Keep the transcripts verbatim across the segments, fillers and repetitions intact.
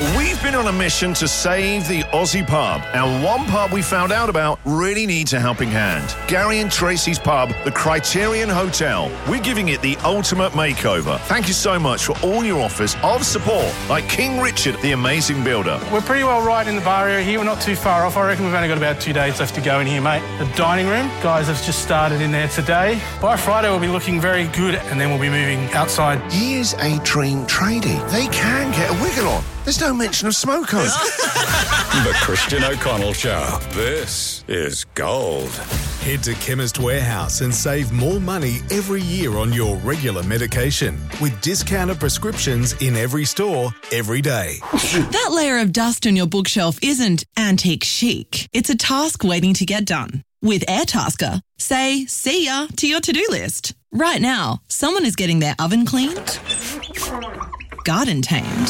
We've been on a mission to save the Aussie pub, and one pub we found out about really needs a helping hand. Gary and Tracy's pub, the Criterion Hotel. We're giving it the ultimate makeover. Thank you so much for all your offers of support, like King Richard, the amazing builder. We're pretty well right in the bar area here. We're not too far off. I reckon we've only got about two days left to go in here, mate. The dining room, guys have just started in there today. By Friday, we'll be looking very good, and then we'll be moving outside. Here's a dream tradie. They can get a wiggle on. There's no mention of smokos. The Christian O'Connell Show. This is gold. Head to Chemist Warehouse and save more money every year on your regular medication with discounted prescriptions in every store, every day. That layer of dust on your bookshelf isn't antique chic. It's a task waiting to get done. With Airtasker, say see ya to your to-do list. Right now, someone is getting their oven cleaned, garden tamed,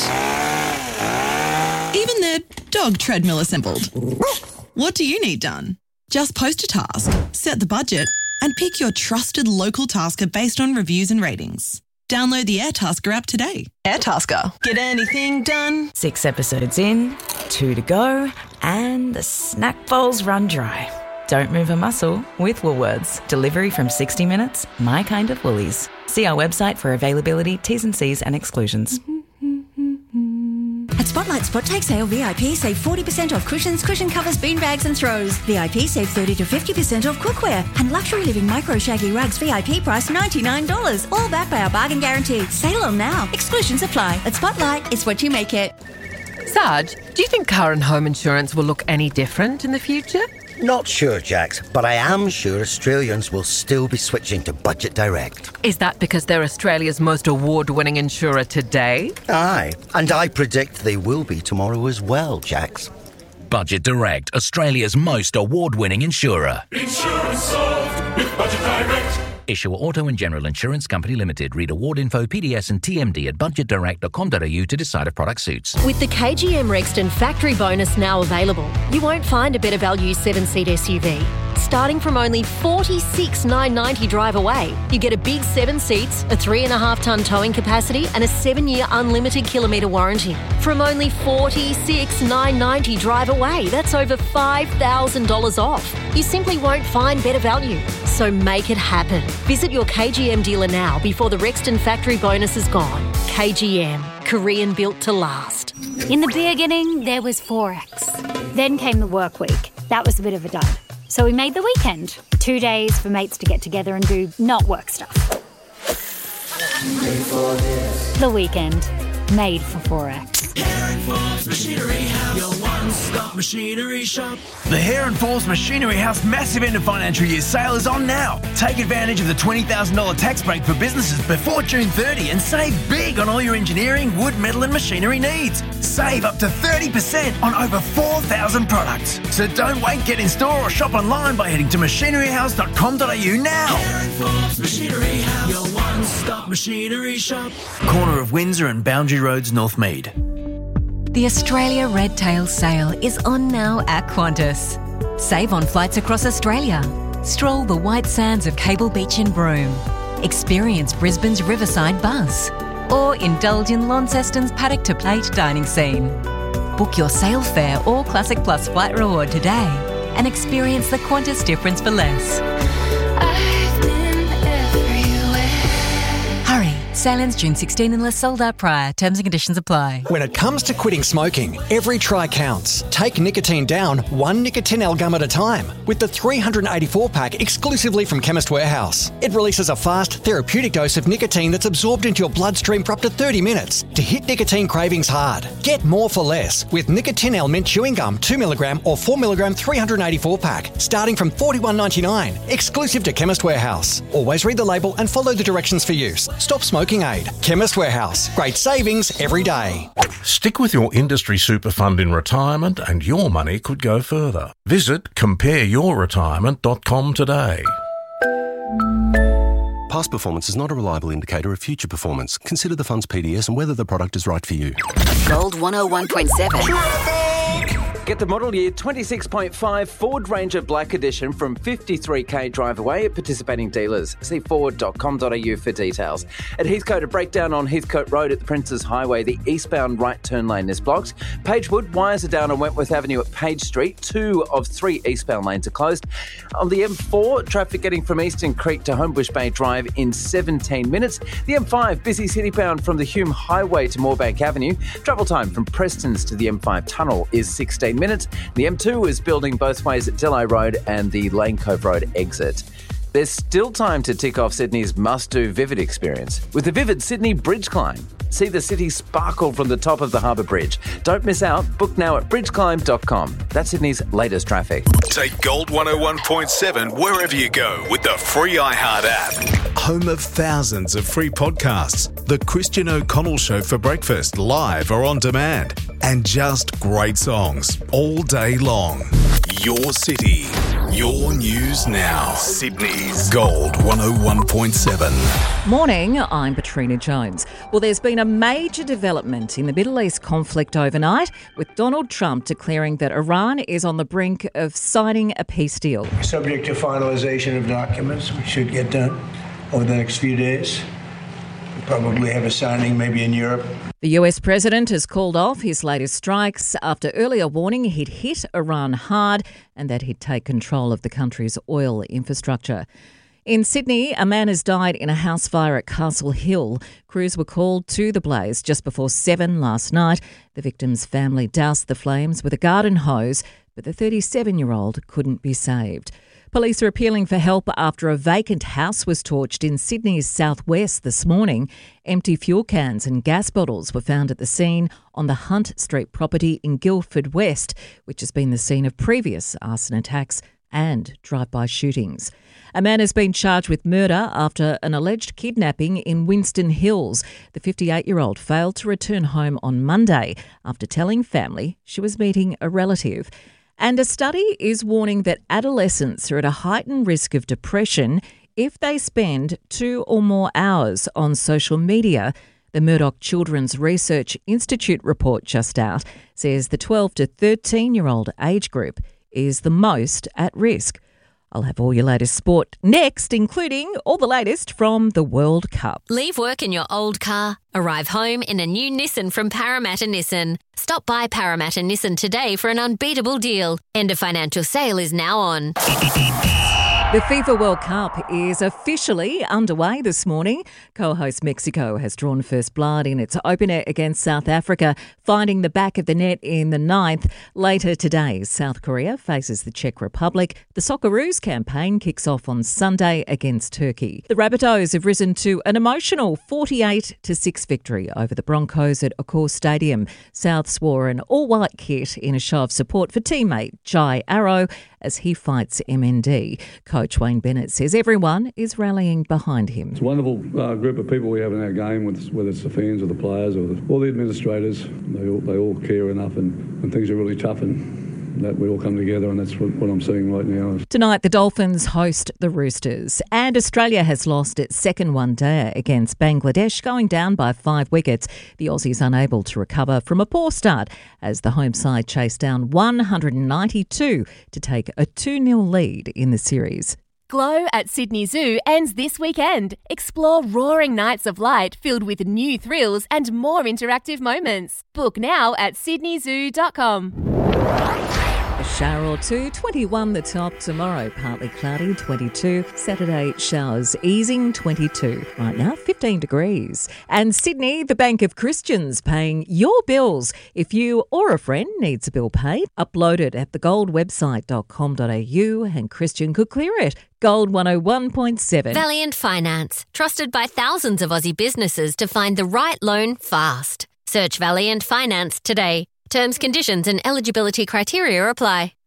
even their dog treadmill assembled. What do you need done? Just post a task, set the budget, and pick your trusted local tasker based on reviews and ratings. Download the Airtasker app today. Airtasker. Get anything done. Six episodes in, two to go, and the snack bowls run dry. Don't move a muscle with Woolworths. Delivery from sixty minutes, my kind of Woolies. See our website for availability, T's and C's and exclusions. At Spotlight Spot Take Sale V I P, save forty percent off cushions, cushion covers, bean bags and throws. V I P save thirty to fifty percent off cookware. And Luxury Living Micro Shaggy Rugs V I P price ninety-nine dollars. All backed by our bargain guarantee. Sale on now. Exclusions apply. At Spotlight, it's what you make it. Sarge, do you think car and home insurance will look any different in the future? Not sure, Jax, but I am sure Australians will still be switching to Budget Direct. Is that because they're Australia's most award-winning insurer today? Aye, and I predict they will be tomorrow as well, Jax. Budget Direct, Australia's most award-winning insurer. Insurance solved with Budget Direct. Issuer Auto and General Insurance Company Limited. Read award info, P D S and T M D at budget direct dot com dot a u to decide if product suits. With the K G M Rexton factory bonus now available, you won't find a better value seven-seat S U V. Starting from only forty-six thousand nine hundred ninety dollars drive away, you get a big seven seats, a three and a half tonne towing capacity and a seven-year unlimited kilometre warranty. From only forty-six thousand nine hundred ninety dollars drive away, that's over five thousand dollars off. You simply won't find better value. So make it happen. Visit your K G M dealer now before the Rexton factory bonus is gone. K G M, Korean built to last. In the beginning, there was Forex. Then came the work week. That was a bit of a dud. So we made the weekend. Two days for mates to get together and do not work stuff. The weekend. Made for Forex. Hair and Forbes Machinery House, your one-stop machinery shop. The Hair and Forbes Machinery House massive end of financial year sale is on now. Take advantage of the twenty thousand dollars tax break for businesses before June thirtieth and save big on all your engineering, wood, metal and machinery needs. Save up to thirty percent on over four thousand products. So don't wait, get in store or shop online by heading to machinery house dot com dot a u now. Hair and Forbes Machinery House, your one-stop machinery shop. Corner of Windsor and Boundary Roads, Northmead. The Australia Red Tail Sale is on now at Qantas. Save on flights across Australia. Stroll the white sands of Cable Beach in Broome. Experience Brisbane's Riverside Buzz. Or indulge in Launceston's paddock to plate dining scene. Book your sale fare or Classic Plus flight reward today and experience the Qantas difference for less. I've been everywhere. Hurry, sale ends June sixteenth unless sold out prior. Terms and conditions apply. When it comes to quitting smoking, every try counts. Take nicotine down one Nicotinell gum at a time with the three hundred eighty-four pack exclusively from Chemist Warehouse. It releases a fast, therapeutic dose of nicotine that's absorbed into your bloodstream for up to thirty minutes to hit nicotine cravings hard. Get more for less with Nicotinell mint chewing gum two milligram or four milligram three hundred eighty-four pack starting from forty-one ninety-nine. Exclusive to Chemist Warehouse. Always read the label and follow the directions for use. Stop smoking aid. Chemist Warehouse. Great savings every day. Stick with your industry super fund in retirement and your money could go further. Visit compare your retirement dot com today. Past performance is not a reliable indicator of future performance. Consider the fund's P D S and whether the product is right for you. Gold one oh one point seven. Traffic! Get the model year twenty-six point five Ford Ranger Black Edition from fifty-three k drive away at participating dealers. See ford dot com dot a u for details. At Heathcote, a breakdown on Heathcote Road at the Princes Highway. The eastbound right turn lane is blocked. Pagewood, wires are down on Wentworth Avenue at Page Street. Two of three eastbound lanes are closed. On the M four, traffic getting from Eastern Creek to Homebush Bay Drive in seventeen minutes. The M five, busy citybound from the Hume Highway to Moorebank Avenue. Travel time from Prestons to the M five tunnel is sixteen minutes. The M two is building both ways at Delhi Road and the Lane Cove Road exit. There's still time to tick off Sydney's must-do Vivid experience with the Vivid Sydney Bridge Climb. See the city sparkle from the top of the Harbour Bridge. Don't miss out. Book now at bridge climb dot com. That's Sydney's latest traffic. Take Gold one oh one point seven wherever you go with the free iHeart app. Home of thousands of free podcasts. The Christian O'Connell Show for breakfast, live or on demand. And just great songs all day long. Your city. Your news now. Sydney's Gold one oh one point seven. Morning, I'm Katrina Jones. Well, there's been a major development in the Middle East conflict overnight, with Donald Trump declaring that Iran is on the brink of signing a peace deal. Subject to finalization of documents, which should get done over the next few days. We'll probably have a signing maybe in Europe. The U S president has called off his latest strikes after earlier warning he'd hit Iran hard and that he'd take control of the country's oil infrastructure. In Sydney, a man has died in a house fire at Castle Hill. Crews were called to the blaze just before seven last night. The victim's family doused the flames with a garden hose, but the thirty-seven-year-old couldn't be saved. Police are appealing for help after a vacant house was torched in Sydney's southwest this morning. Empty fuel cans and gas bottles were found at the scene on the Hunt Street property in Guildford West, which has been the scene of previous arson attacks and drive-by shootings. A man has been charged with murder after an alleged kidnapping in Winston Hills. The fifty-eight-year-old failed to return home on Monday after telling family she was meeting a relative. And a study is warning that adolescents are at a heightened risk of depression if they spend two or more hours on social media. The Murdoch Children's Research Institute report just out says the twelve to thirteen-year-old age group is the most at risk. I'll have all your latest sport next, including all the latest from the World Cup. Leave work in your old car. Arrive home in a new Nissan from Parramatta Nissan. Stop by Parramatta Nissan today for an unbeatable deal. End of financial sale is now on. The FIFA World Cup is officially underway this morning. Co-host Mexico has drawn first blood in its opener against South Africa, finding the back of the net in the ninth. Later today, South Korea faces the Czech Republic. The Socceroos campaign kicks off on Sunday against Turkey. The Rabbitohs have risen to an emotional forty-eight to six victory over the Broncos at Accor Stadium. Souths wore an all-white kit in a show of support for teammate Jai Arrow as he fights M N D. Coach Wayne Bennett says everyone is rallying behind him. It's a wonderful uh, group of people we have in our game, whether it's the fans or the players or the, all the administrators. They all, they all care enough, and, and things are really tough, and that we all come together, and that's what, what I'm seeing right now. Tonight, the Dolphins host the Roosters, and Australia has lost its second one-day against Bangladesh, going down by five wickets. The Aussies unable to recover from a poor start as the home side chased down one hundred ninety-two to take a two nil lead in the series. Glow at Sydney Zoo ends this weekend. Explore roaring nights of light filled with new thrills and more interactive moments. Book now at sydney zoo dot com. A shower or two, twenty-one the top. Tomorrow, partly cloudy, twenty-two. Saturday, showers easing, twenty-two. Right now, fifteen degrees. And Sydney, the Bank of Christians, paying your bills. If you or a friend needs a bill paid, upload it at the gold website dot com dot a u and Christian could clear it. Gold one oh one point seven. Valiant Finance, trusted by thousands of Aussie businesses to find the right loan fast. Search Valiant Finance today. Terms, conditions and eligibility criteria apply.